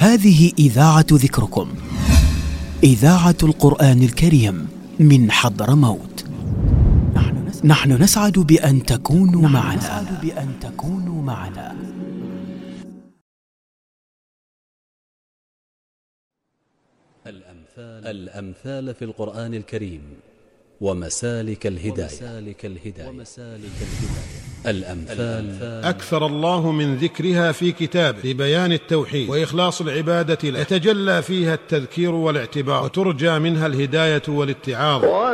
هذه إذاعة ذكركم، إذاعة القرآن الكريم من حضرموت. نحن نسعد بأن تكونوا معنا. الأمثال في القرآن الكريم ومسالك الهداية. الأمثال أكثر الله من ذكرها في كتابه لبيان التوحيد وإخلاص العبادة له، يتجلى فيها التذكير والاعتبار، وترجى منها الهداية والاتعاظ.